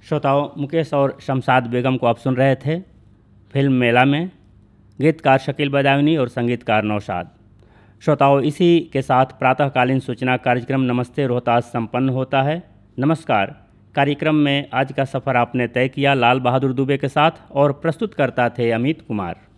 श्रोताओं, मुकेश और शमशाद बेगम को आप सुन रहे थे फिल्म मेला में। गीतकार शकील बदायूनी और संगीतकार नौशाद। श्रोताओं, इसी के साथ प्रातःकालीन सूचना कार्यक्रम नमस्ते रोहतास संपन्न होता है। नमस्कार। कार्यक्रम में आज का सफ़र आपने तय किया लाल बहादुर दुबे के साथ और प्रस्तुत करता थे अमित कुमार।